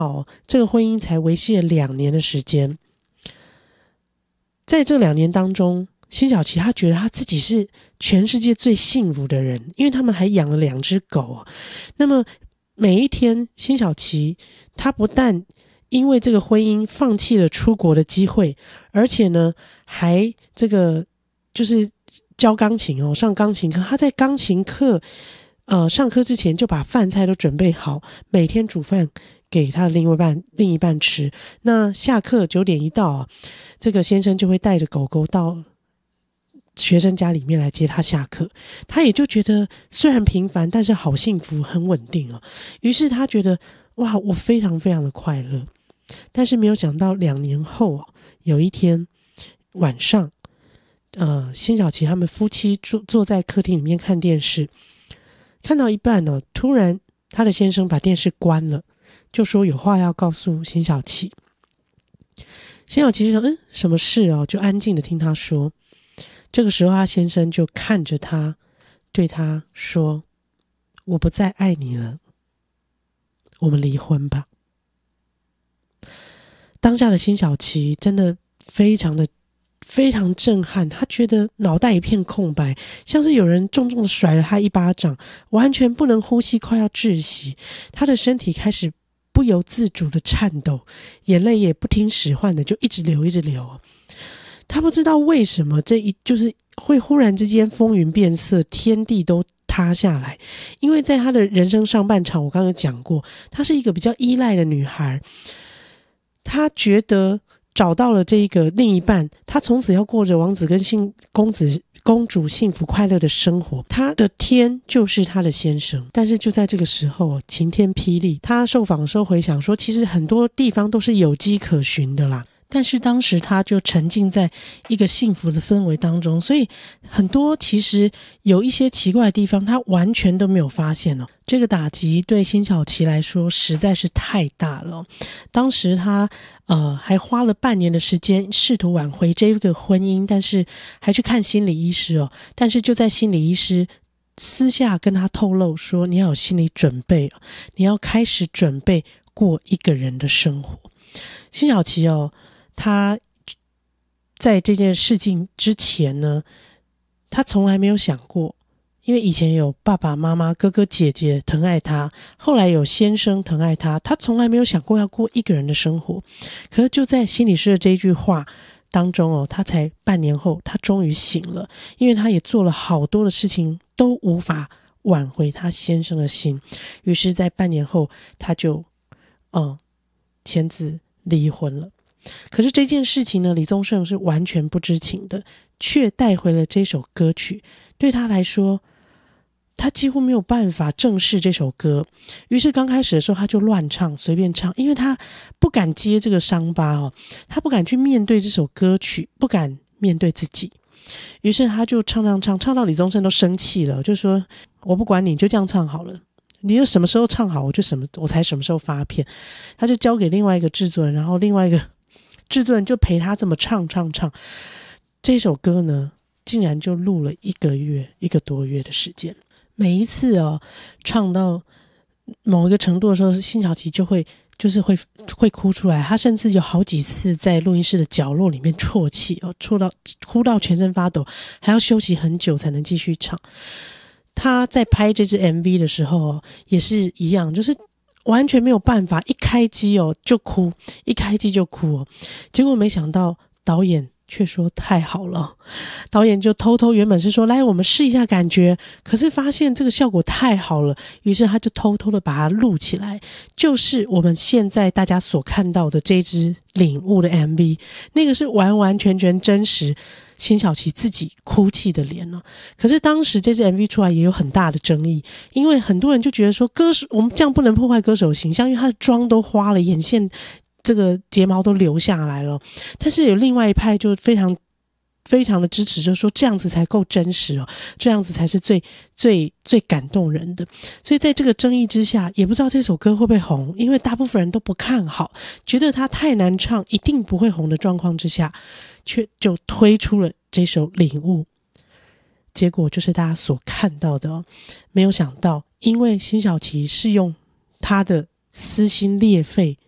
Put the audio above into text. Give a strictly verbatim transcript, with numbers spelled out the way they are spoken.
这个婚姻才维系了两年的时间。在这两年当中，辛晓琪她觉得她自己是全世界最幸福的人，因为他们还养了两只狗。那么每一天，辛晓琪她不但因为这个婚姻放弃了出国的机会，而且呢还这个就是教钢琴哦，上钢琴课。她在钢琴课呃上课之前就把饭菜都准备好，每天煮饭给他的另一半另一半吃。那下课九点一到啊，这个先生就会带着狗狗到学生家里面来接他下课。他也就觉得虽然平凡，但是好幸福，很稳定哦。于是他觉得哇，我非常非常的快乐。但是没有想到两年后哦，有一天晚上，呃，辛晓琪他们夫妻坐坐在客厅里面看电视，看到一半哦，突然他的先生把电视关了，就说有话要告诉辛晓琪。辛晓琪就说嗯，什么事哦？就安静的听他说。这个时候他先生就看着他，对他说，我不再爱你了，我们离婚吧。当下的辛晓琪真的非常的非常震撼，他觉得脑袋一片空白，像是有人重重的甩了他一巴掌，完全不能呼吸，快要窒息。他的身体开始不由自主的颤抖，眼泪也不听使唤的就一直流一直流。他不知道为什么这一就是会忽然之间风云变色，天地都塌下来。因为在他的人生上半场，我刚刚有讲过，她是一个比较依赖的女孩，她觉得找到了这一个另一半，她从此要过着王子跟幸公子公主幸福快乐的生活，她的天就是她的先生。但是就在这个时候晴天霹雳，她受访的时候回想说，其实很多地方都是有迹可循的啦，但是当时他就沉浸在一个幸福的氛围当中，所以很多其实有一些奇怪的地方他完全都没有发现哦。这个打击对辛晓琪来说实在是太大了哦。当时他呃还花了半年的时间试图挽回这个婚姻，但是还去看心理医师哦。但是就在心理医师私下跟他透露说，你要有心理准备哦，你要开始准备过一个人的生活。辛晓琪哦，他在这件事情之前呢，他从来没有想过，因为以前有爸爸妈妈哥哥姐姐疼爱他，后来有先生疼爱他，他从来没有想过要过一个人的生活。可是就在心理师的这一句话当中哦，他才半年后他终于醒了，因为他也做了好多的事情都无法挽回他先生的心。于是在半年后他就嗯签字离婚了。可是这件事情呢，李宗盛是完全不知情的，却带回了这首歌曲。对他来说，他几乎没有办法正视这首歌，于是刚开始的时候他就乱唱，随便唱，因为他不敢接这个伤疤哦，他不敢去面对这首歌曲，不敢面对自己。于是他就唱唱唱，唱到李宗盛都生气了，就说我不管你，就这样唱好了，你就什么时候唱好，我就什么我才什么时候发片。他就交给另外一个制作人，然后另外一个制作人就陪他这么唱唱唱。这首歌呢，竟然就录了一个月一个多月的时间。每一次哦，唱到某一个程度的时候，辛晓琪就会就是会会哭出来。他甚至有好几次在录音室的角落里面啜泣哦，啜到哭到全身发抖，还要休息很久才能继续唱。他在拍这支 M V 的时候哦，也是一样，就是完全没有办法，一开机哦就哭，一开机就哭哦。结果没想到导演却说太好了，导演就偷偷原本是说来我们试一下感觉，可是发现这个效果太好了，于是他就偷偷的把它录起来，就是我们现在大家所看到的这支领悟的 M V， 那个是完完全全真实辛晓琪自己哭泣的脸哦。可是当时这支 M V 出来也有很大的争议，因为很多人就觉得说歌手我们这样不能破坏歌手的形象，因为他的妆都花了，眼线这个睫毛都留下来了。但是有另外一派就非常非常的支持，就是说这样子才够真实哦，这样子才是最最最感动人的。所以在这个争议之下，也不知道这首歌会不会红，因为大部分人都不看好，觉得它太难唱，一定不会红的状况之下，却就推出了这首《领悟》。结果就是大家所看到的哦。没有想到，因为辛晓琪是用她的撕心裂肺